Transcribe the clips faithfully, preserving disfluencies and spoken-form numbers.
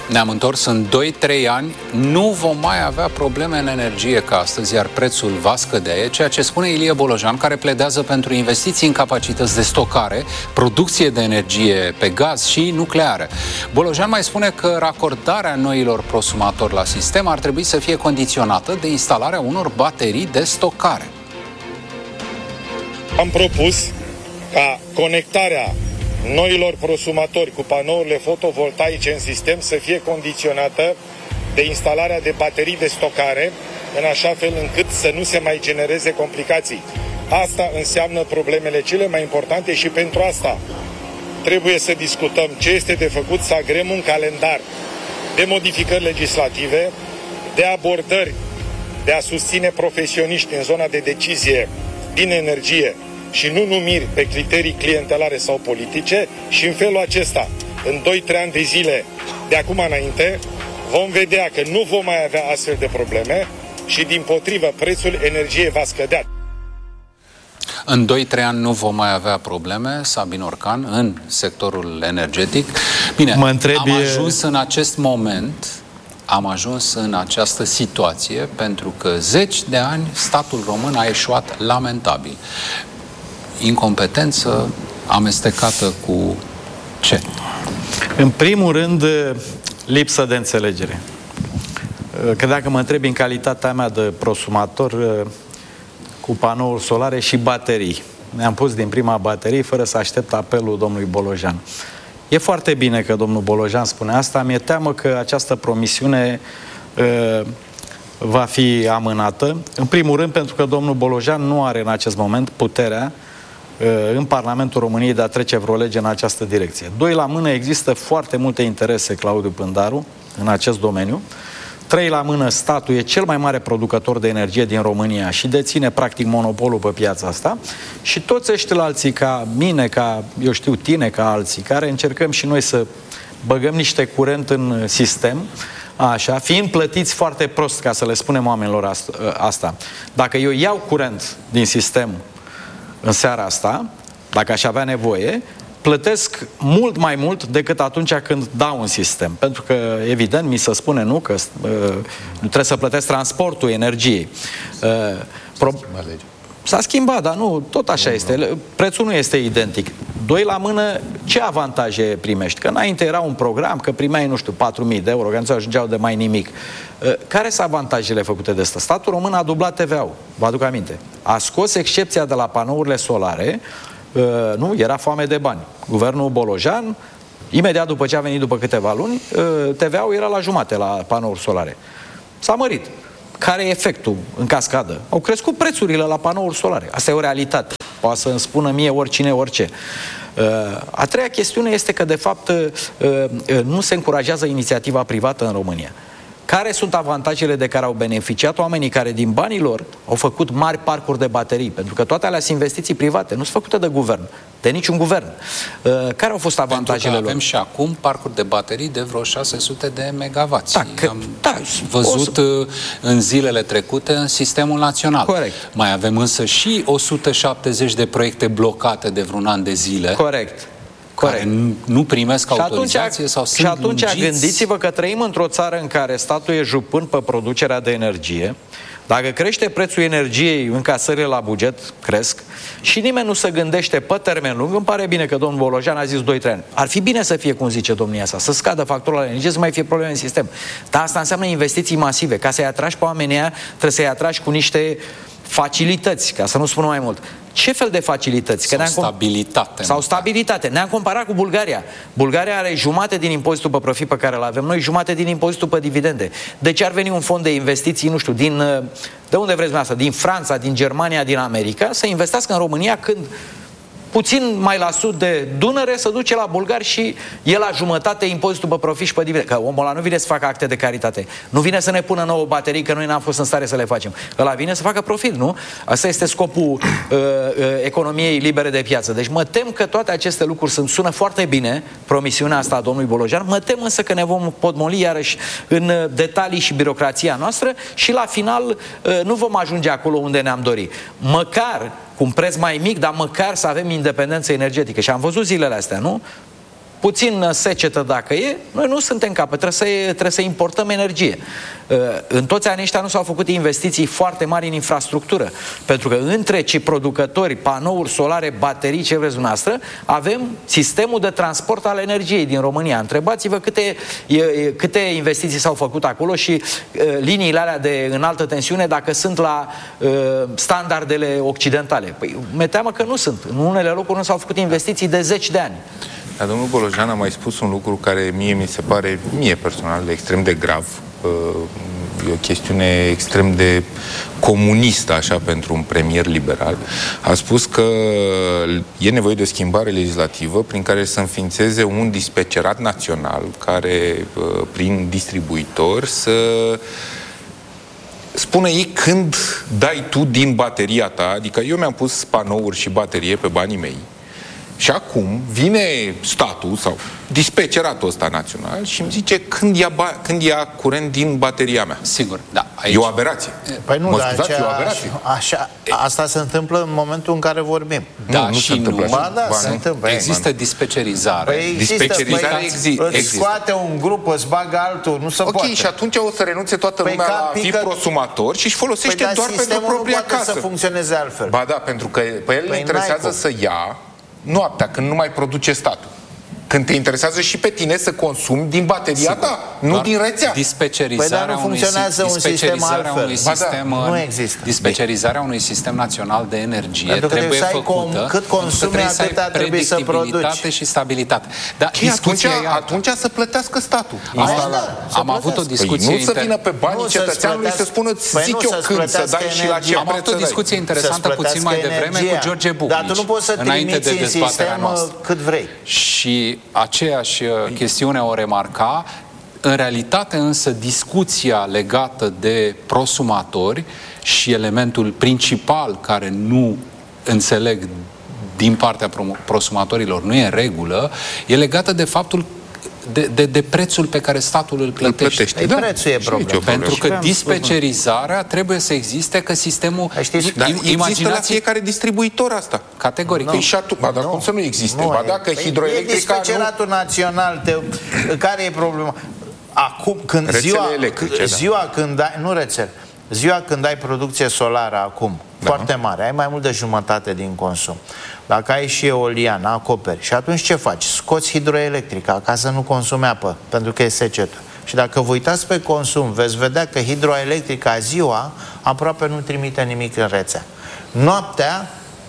Ne-am întors în doi trei ani, nu vom mai avea probleme în energie ca astăzi, iar prețul va scădea. E ceea ce spune Ilie Bolojan, care pledează pentru investiții în capacități de stocare, producție de energie pe gaz și nucleară. Bolojan mai spune că racordarea noilor prosumatori la sistem ar trebui să fie condiționată de instalarea unor baterii de stocare. Am propus ca conectarea noilor prosumatori cu panourile fotovoltaice în sistem să fie condiționată de instalarea de baterii de stocare, în așa fel încât să nu se mai genereze complicații. Asta înseamnă problemele cele mai importante și pentru asta trebuie să discutăm ce este de făcut, să agrem un calendar de modificări legislative, de abordări, de a susține profesioniști în zona de decizie din energie și nu numiri pe criterii clientelare sau politice, și în felul acesta, în doi trei ani de zile de acum înainte, vom vedea că nu vom mai avea astfel de probleme și, dimpotrivă, prețul energiei va scădea. În doi trei ani nu vom mai avea probleme, Sabin Orcan, în sectorul energetic. Bine, mă întrebi... am ajuns în acest moment, am ajuns în această situație pentru că zeci de ani statul român a eșuat lamentabil. Incompetență amestecată cu ce? În primul rând, lipsă de înțelegere. Că dacă mă întrebi în calitatea mea de prosumator cu panouri solare și baterii, ne-am pus din prima baterie fără să aștept apelul domnului Bolojan. E foarte bine că domnul Bolojan spune asta. Mi-e teamă că această promisiune uh, va fi amânată. În primul rând pentru că domnul Bolojan nu are în acest moment puterea în Parlamentul României de a trece vreo lege în această direcție. Doi la mână, există foarte multe interese, Claudiu Pândaru, în acest domeniu. Trei la mână, statul e cel mai mare producător de energie din România și deține practic monopolul pe piața asta. Și toți ăștia alții, ca mine, ca, eu știu, tine, ca alții, care încercăm și noi să băgăm niște curent în sistem, așa, fiind plătiți foarte prost, ca să le spunem oamenilor asta. Dacă eu iau curent din sistem în seara asta, dacă aș avea nevoie, plătesc mult mai mult decât atunci când dau un sistem. Pentru că, evident, mi se spune, nu, că uh, nu trebuie să plătesc transportul energiei. Uh, pro... S-a schimbat, dar nu, tot așa nu, este. Nu. Prețul nu este identic. Doi la mână, ce avantaje primești? Că înainte era un program, că primeai, nu știu, patru mii de euro, că nu ajungeau de mai nimic. Care sunt avantajele făcute de asta? Statul român a dublat T V A-ul, vă aduc aminte. A scos excepția de la panourile solare, nu, era foame de bani. Guvernul Bolojan, imediat după ce a venit după câteva luni, T V A-ul era la jumate la panouri solare. S-a mărit. Care e efectul în cascadă? Au crescut prețurile la panouri solare. Asta e o realitate. Poate să îmi spună mie oricine, orice. A treia chestiune este că, de fapt, nu se încurajează inițiativa privată în România. Care sunt avantajele de care au beneficiat oamenii care din banii lor au făcut mari parcuri de baterii? Pentru că toate alea sunt investiții private, nu sunt făcute de guvern, de niciun guvern. Care au fost avantajele lor? Avem și acum parcuri de baterii de vreo șase sute de megawatts. Da, că, Am da, văzut să... în zilele trecute în sistemul național. Corect. Mai avem însă și o sută șaptezeci de proiecte blocate de vreun an de zile. Corect. Care nu primesc și autorizație atunci, sau sunt Și atunci lungiți. Gândiți-vă că trăim într-o țară în care statul e jupân pe producerea de energie. Dacă crește prețul energiei, încasările la buget cresc și nimeni nu se gândește pe termen lung. Îmi pare bine că domnul Bolojan a zis doi trei ani. Ar fi bine să fie, cum zice domnia sa, să scadă factura la energie, să mai fie probleme în sistem. Dar asta înseamnă investiții masive. Ca să-i atragi pe oamenii aia, trebuie să-i atragi cu niște facilități, ca să nu spun mai mult. Ce fel de facilități? Sau că stabilitate. Sau stabilitate. Ne-am comparat cu Bulgaria. Bulgaria are jumate din impozitul pe profit pe care îl avem noi, jumate din impozitul pe dividende. De ce ar veni un fond de investiții, nu știu, din... De unde vreți asta? Din Franța, din Germania, din America, să investească în România când puțin mai la sud de Dunăre să duce la bulgari și e la jumătate impozitul pe profit și pe dividende. Că omul ăla nu vine să facă acte de caritate. Nu vine să ne pună nouă baterii, că noi n-am fost în stare să le facem. Ăla vine să facă profit, nu? Asta este scopul uh, uh, economiei libere de piață. Deci mă tem că toate aceste lucruri sunt, sună foarte bine, promisiunea asta a domnului Bolojan, mă tem însă că ne vom podmoli iarăși în detalii și birocrația noastră și la final uh, nu vom ajunge acolo unde ne-am dorit. Măcar cu un preț mai mic, dar măcar să avem independență energetică. Și am văzut zilele astea, nu? puțin secetă dacă e, noi nu suntem capă, trebuie să, trebuie să importăm energie. În toți anii ăștia nu s-au făcut investiții foarte mari în infrastructură, pentru că între cei producători, panouri solare, baterii, ce vreți dumneavoastră, avem sistemul de transport al energiei din România. Întrebați-vă câte, câte investiții s-au făcut acolo și liniile alea de înaltă tensiune dacă sunt la standardele occidentale. Păi, mi-e teamă că nu sunt. În unele locuri nu s-au făcut investiții de zeci de ani. Dar domnul Bolojan a mai spus un lucru care mie mi se pare, mie personal, extrem de grav. E o chestiune extrem de comunistă, așa, pentru un premier liberal. A spus că e nevoie de o schimbare legislativă prin care să înființeze un dispecerat național care, prin distribuitor, să spune ei când dai tu din bateria ta, adică eu mi-am pus panouri și baterie pe banii mei și acum vine statul sau dispeceratul ăsta național și îmi zice când ia, când ia curent din bateria mea. Sigur, da. Aici... E o aberație. Păi nu, mă dar scuzați, aceea, e o aberație. Așa, asta se întâmplă în momentul în care vorbim. Da, nu, nu și se întâmplă nu. Ba da, ba, se nu. întâmplă. Există dispecerizare. Păi există, Dispecerizare păi, exi- îți există. scoate un grup, îți bagă altul, nu se Ok, poate. și atunci o să renunțe toată Păi lumea ca la a fi pică... prosumator și își folosește păi, doar pentru sistemul propria nu poate casă. să funcționeze altfel. Ba da, pentru că pe el Păi interesează să ia noaptea, când nu mai produce statul. Când te interesează și pe tine să consumi din bateria Sigur, ta, nu da. din rețea. Dispecerizarea, păi, dar nu unui, funcționează un sistem dispecerizarea altfel. unui Ba sistem, da, nu există. Dispecerizarea unui sistem național de energie Pentru că trebuie trebuie să ai făcută. com, cât consumi, atâta trebuie să produci. Și stabilitate. Dar Și atunci, discuția e alta. atunci să plătească statul. Am, da, să am avut o plătească. discuție Păi nu să inter- vină pe banii Nu să-ți cetățeanului să plătească- spună, Păi zic nu, eu să-ți când să plătească dai și la ce energie. Am avut preț o să dai. discuție interesantă Să-ți puțin mai plătească devreme cu energia. George Bucnici. Dar tu nu poți să înainte de trimiți în dezbaterea sistem noastră. cât vrei. Și aceeași uh, chestiune o remarca. În realitate însă discuția legată de prosumatori și elementul principal care nu înțeleg din partea prosumatorilor nu e în regulă, e legată de faptul de, de, de prețul pe care statul îl plătește. Îl plătește. Ei, Da. prețul e Și problemă. aici o problemă. Pentru că dispecerizarea trebuie să existe, că sistemul... Știți, Dar există la imaginați fiecare distribuitor asta. categoric. Păi și atunci, ba, dar Nu. cum să nu existe? Nu, Ba e- dacă păi hidroelectrica E nu... dispeceratul național. Te, care e problema? Acum, când Rețele ziua, electrice, da. ziua când ai... Nu rețele. Ziua când ai producție solară acum, Da. foarte mare, ai mai mult de jumătate din consum. Dacă ai și eoliană, acoperi. Și atunci ce faci? Scoți hidroelectrica ca să nu consumi apă, pentru că e secetă. Și dacă vă uitați pe consum, veți vedea că hidroelectrica ziua aproape nu trimite nimic în rețea. Noaptea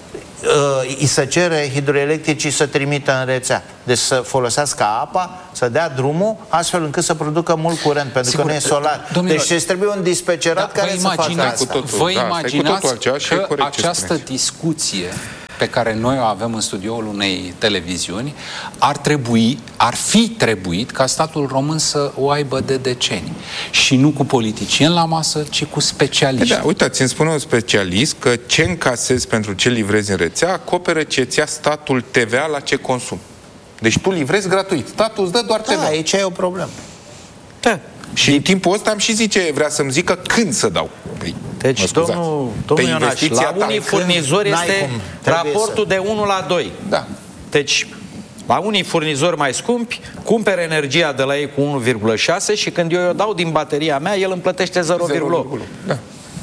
uh, îi se cere hidroelectricii să trimită în rețea. Deci să folosească apa, să dea drumul, astfel încât să producă mult curent, pentru Sigur, că nu e solar. domnilor, deci trebuie un dispecerat Da, care vă să facă imaginați, asta. Cu totul, vă da, stai cu imaginați totul altceva și e că corect ce această spuneți. discuție pe care noi o avem în studioul unei televiziuni ar trebui, ar fi trebuit ca statul român să o aibă de decenii. Și nu cu politicieni la masă, ci cu specialiști. Da, uitați, îmi spune un specialist că ce încasezi pentru ce livrezi în rețea acoperă ce ți-a statul T V A la ce consum. Deci tu livrezi gratuit. Statul îți dă doar T V A. Da, aici e o problemă. Da. Și în timpul ăsta am și zice, vrea să-mi zică când să dau. Păi, Deci, mă scuzați. domnul, Pe domnul Ionaș, investiția la ta, unii când furnizori n-ai este cum, trebuie raportul să- de unu la doi. Da. Deci, la unii furnizori mai scumpi, cumpere energia de la ei cu unu virgulă șase și când eu o dau din bateria mea, el îmi plătește zero virgulă opt. Da.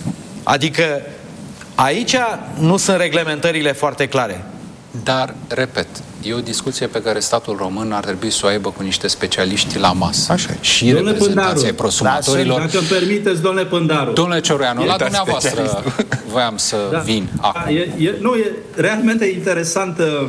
Adică, aici nu sunt reglementările foarte clare. Dar, repet, e o discuție pe care statul român ar trebui să o aibă cu niște specialiști la masă. Așa e. Și Domnule reprezentanții ai Pândaru, prosumatorilor. Dacă îmi permiteți, domnule Pândaru. Domnule Cioreanu, la Da, dumneavoastră voiam să Da. vin acum. E, e, nu, e realmente interesantă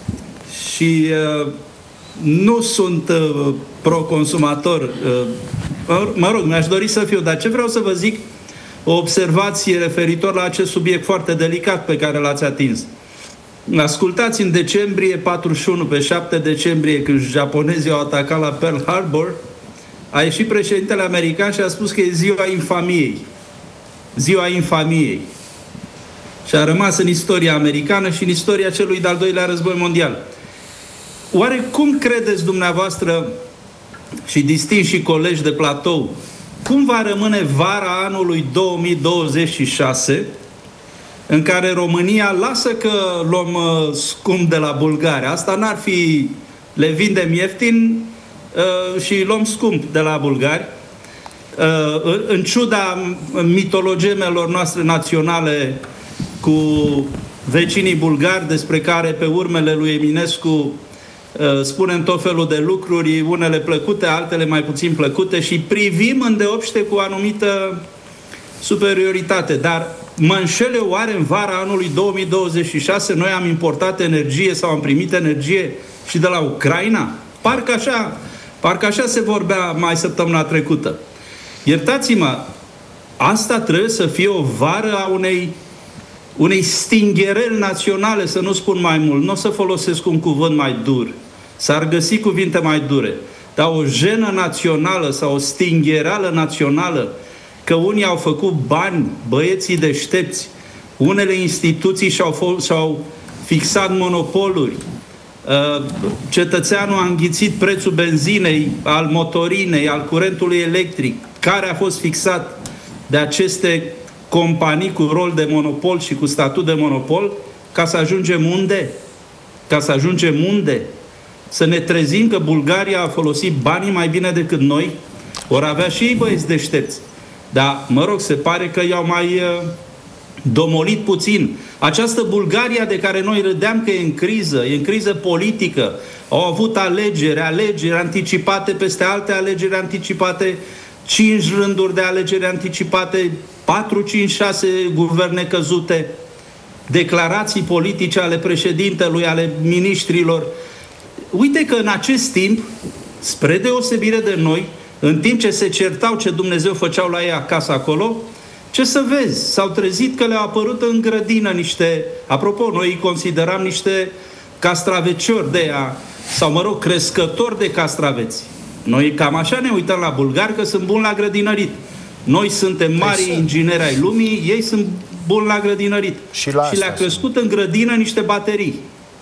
și uh, nu sunt uh, pro-consumator. Uh, mă, mă rog, mi-aș dori să fiu, dar ce vreau să vă zic, o observație referitor la acest subiect foarte delicat pe care l-ați atins. Ascultați, în decembrie patruzeci și unu, pe șapte decembrie, când japonezii au atacat la Pearl Harbor, a ieșit președintele american și a spus că e ziua infamiei. Ziua infamiei. Și a rămas în istoria americană și în istoria celui de-al doilea război mondial. Oare cum credeți dumneavoastră și distinși colegi de platou, cum va rămâne vara anului două mii douăzeci și șase, în care România, lasă că luăm uh, scump de la Bulgaria, asta n-ar fi le vindem ieftin uh, și îi luăm scump de la bulgari. Uh, în ciuda mitologemelor noastre naționale cu vecinii bulgari, despre care pe urmele lui Eminescu uh, spunem tot felul de lucruri, unele plăcute, altele mai puțin plăcute, și privim îndeopște cu o anumită superioritate. Dar mă înșele oare în vara anului două mii douăzeci și șase noi am importat energie sau am primit energie și de la Ucraina? Parcă așa, parcă așa se vorbea mai săptămâna trecută. Iertați-mă, asta trebuie să fie o vară a unei, unei stinghereli naționale, să nu spun mai mult. Nu o să folosesc un cuvânt mai dur. S-ar găsi cuvinte mai dure. Dar o jenă națională sau o stingherală națională, că unii au făcut bani, băieții deștepți, unele instituții și-au, și-au fixat monopoluri, cetățeanul a înghițit prețul benzinei, al motorinei, al curentului electric, care a fost fixat de aceste companii cu rol de monopol și cu statut de monopol, ca să ajungem unde? Ca să ajungem unde? Să ne trezim că Bulgaria a folosit banii mai bine decât noi? Ori avea și ei băieți deștepți. Dar, mă rog, se pare că i-au mai uh, domolit puțin. Această Bulgaria de care noi râdeam că e în criză, e în criză politică, au avut alegeri, alegeri anticipate peste alte alegeri anticipate, cinci rânduri de alegeri anticipate, patru, cinci, șase guverne căzute, declarații politice ale președintelui, ale miniștrilor. Uite că în acest timp, spre deosebire de noi, în timp ce se certau ce Dumnezeu făceau la ei acasă acolo, ce să vezi? S-au trezit că le-au apărut în grădină niște, apropo, noi îi consideram niște castraveciori de ea, sau mă rog, crescători de castraveți. Noi cam așa ne uităm la bulgari, că sunt buni la grădinărit. Noi suntem mari ingineri ai lumii, ei sunt buni la grădinărit. Și, la și le-a crescut sunt. în grădină niște baterii.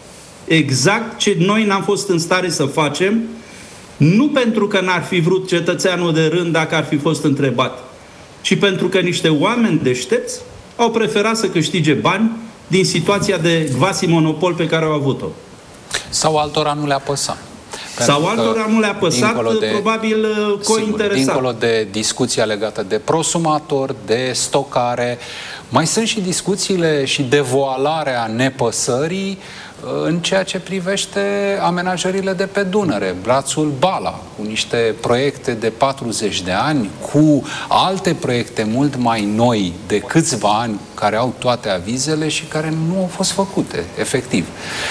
Exact ce noi n-am fost în stare să facem, nu pentru că n-ar fi vrut cetățeanul de rând dacă ar fi fost întrebat, ci pentru că niște oameni deștepți au preferat să câștige bani din situația de quasi-monopol pe care au avut-o. Sau altora nu le-a păsat. Sau altora nu le-a păsat, de, probabil cointeresat. Dincolo de discuția legată de prosumator, de stocare, mai sunt și discuțiile și devoalarea nepăsării în ceea ce privește amenajările de pe Dunăre, brațul Bala, cu niște proiecte de patruzeci de ani, cu alte proiecte mult mai noi de câțiva ani, care au toate avizele și care nu au fost făcute, efectiv.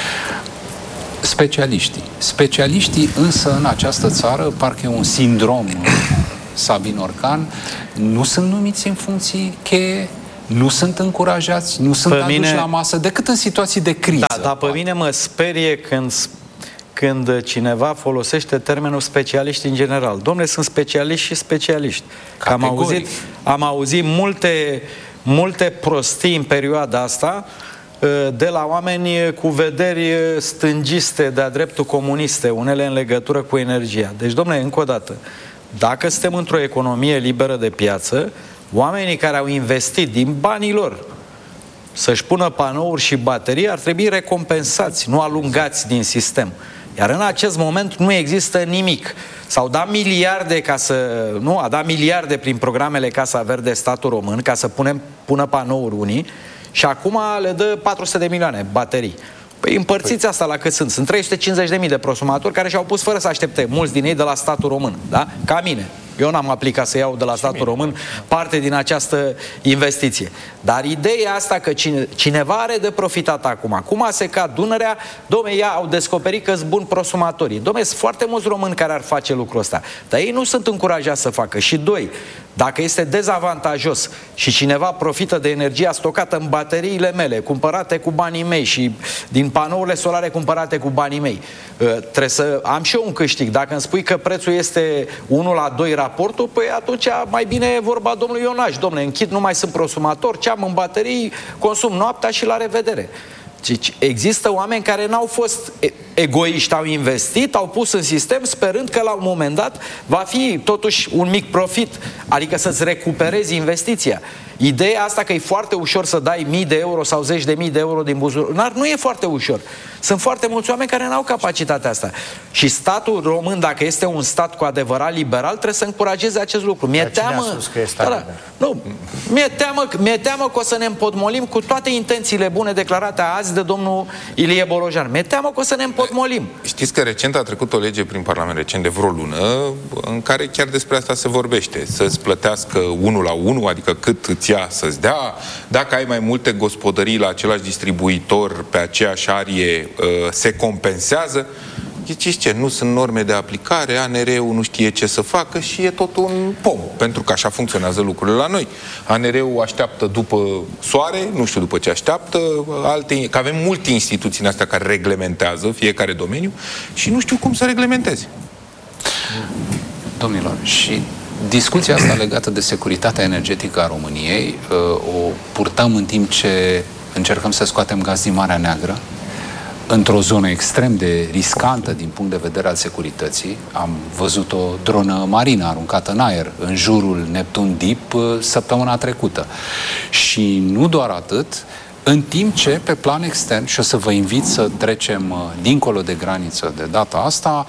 Specialiștii. Specialiștii însă în această țară, parcă e un sindrom, Sabin Orcan, nu sunt numiți în funcții cheie, nu sunt încurajați, nu sunt aduși mine, la masă, decât în situații de criză. Da, dar pe mine mă sperie când, când cineva folosește termenul specialiști în general. Dom'le, sunt specialiști și specialiști. Am auzit, am auzit multe, multe prostii în perioada asta de la oameni cu vederi stângiste de-a dreptul comuniste, unele în legătură cu energia. Deci, dom'le, încă o dată, dacă suntem într-o economie liberă de piață, oamenii care au investit din banii lor să-și pună panouri și baterii ar trebui recompensați, nu alungați din sistem. Iar în acest moment nu există nimic. S-au dat miliarde ca să... Nu, a dat miliarde prin programele Casa Verde statul român ca să punem, pună panouri unii și acum le dă patru sute de milioane baterii. Păi împărțiți asta la cât sunt. Sunt trei sute cincizeci de mii de prosumatori care și-au pus fără să aștepte, mulți din ei de la statul român, da? Ca mine. Eu n-am aplicat să iau de la statul român parte din această investiție. Dar ideea asta că cine, cineva are de profitat acum. Acum a secat Dunărea, dom'le, ea au descoperit că sunt buni prosumatorii. Dom'le, sunt foarte mulți români care ar face lucrul ăsta. Dar ei nu sunt încurajați să facă. Și doi, dacă este dezavantajos și cineva profită de energia stocată în bateriile mele, cumpărate cu banii mei și din panourile solare cumpărate cu banii mei, trebuie să am și eu un câștig. Dacă îmi spui că prețul este unu la doi raportul, păi atunci mai bine e vorba domnului Ionaș. Dom'le, închid, nu mai sunt prosumator, ce am în baterii, consum noaptea și la revedere. Deci există oameni care n-au fost egoiști au investit, au pus în sistem sperând că la un moment dat va fi totuși un mic profit, adică să-ți recuperezi investiția. Ideea asta că e foarte ușor să dai mii de euro sau zeci de mii de euro din buzunar, nu e foarte ușor. Sunt foarte mulți oameni care n-au capacitatea asta. Și statul român, dacă este un stat cu adevărat liberal, trebuie să încurajeze acest lucru. Mi-e teamă... Da, da, nu, mi-e teamă, mi-e teamă că o să ne împotmolim cu toate intențiile bune declarate azi de domnul Ilie Bolojan. Mi-e teamă că o să ne împotmolim. Știți că recent a trecut o lege prin Parlament, recent de vreo lună, în care chiar despre asta se vorbește. Să-ți plătească unul la unul, adică cât îți ia să-ți dea. Dacă ai mai multe gospodării la același distribuitor pe aceeași arie, se compensează. Știți ce? Nu sunt norme de aplicare, A N R-ul nu știe ce să facă și e tot un pom. Pentru că așa funcționează lucrurile la noi. A N R-ul așteaptă după soare, nu știu după ce așteaptă, alte, că avem multe instituții în astea care reglementează fiecare domeniu și nu știu cum să reglementeze. Domnilor, și discuția asta legată de securitatea energetică a României o purtăm în timp ce încercăm să scoatem gaz din Marea Neagră, într-o zonă extrem de riscantă din punct de vedere al securității. Am văzut o dronă marină aruncată în aer în jurul Neptun Deep săptămâna trecută. Și nu doar atât, în timp ce pe plan extern, și o să vă invit să trecem dincolo de graniță de data asta,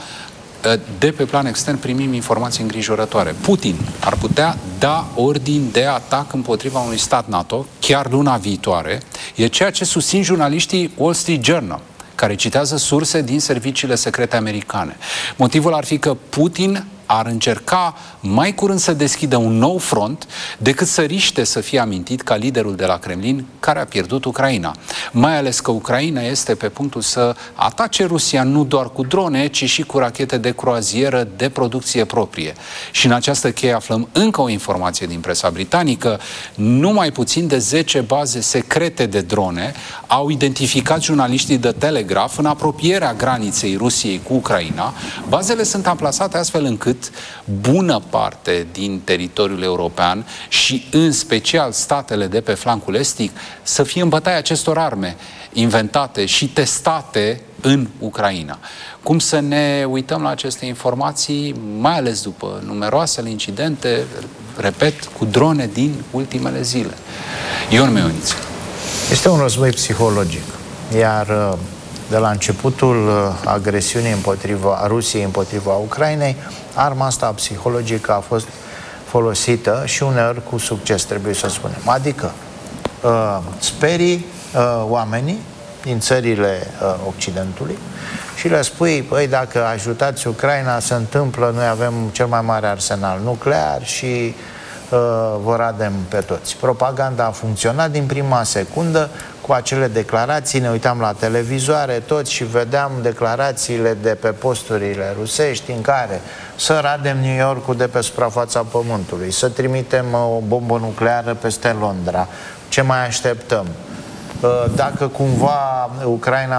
de pe plan extern primim informații îngrijorătoare. Putin ar putea da ordin de atac împotriva unui stat NATO chiar luna viitoare. E ceea ce susțin jurnaliștii Wall Street Journal, care citează surse din serviciile secrete americane. Motivul ar fi că Putin ar încerca mai curând să deschidă un nou front decât să riște să fie amintit ca liderul de la Kremlin care a pierdut Ucraina. Mai ales că Ucraina este pe punctul să atace Rusia nu doar cu drone, ci și cu rachete de croazieră de producție proprie. Și în această cheie aflăm încă o informație din presa britanică. Numai puțin de zece baze secrete de drone au identificat jurnaliștii de Telegraph în apropierea graniței Rusiei cu Ucraina. Bazele sunt amplasate astfel încât bună parte din teritoriul european și în special statele de pe flancul estic să fie în bătaia acestor arme inventate și testate în Ucraina. Cum să ne uităm la aceste informații, mai ales după numeroasele incidente, repet, cu drone din ultimele zile? Ion Meoniță. Este un război psihologic, iar de la începutul agresiunii împotriva Rusiei împotriva Ucrainei, arma asta psihologică a fost folosită și uneori cu succes, trebuie să spunem. Adică uh, sperii uh, oamenii din țările uh, Occidentului și le spui, păi, dacă ajutați Ucraina, se întâmplă, noi avem cel mai mare arsenal nuclear și uh, vă radem pe toți. Propaganda a funcționat din prima secundă cu acele declarații. Ne uitam la televizoare toți și vedeam declarațiile de pe posturile rusești în care să radem New York-ul de pe suprafața Pământului, să trimitem o bombă nucleară peste Londra. Ce mai așteptăm? Dacă cumva Ucraina